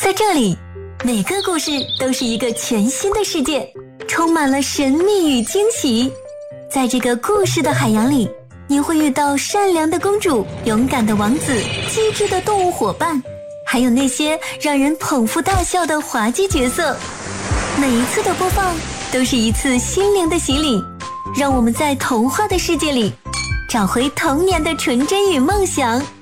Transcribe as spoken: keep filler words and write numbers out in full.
在这里，每个故事都是一个全新的世界，充满了神秘与惊喜。在这个故事的海洋里，你会遇到善良的公主、勇敢的王子、机智的动物伙伴，还有那些让人捧腹大笑的滑稽角色。每一次的播放都是一次心灵的洗礼，让我们在童话的世界里找回童年的纯真与梦想。